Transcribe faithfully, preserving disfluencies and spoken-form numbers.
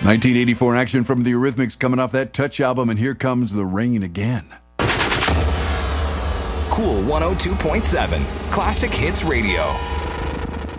nineteen eighty-four action from the Eurythmics coming off that Touch album, and here comes the rain again. Cool one oh two point seven, Classic Hits Radio.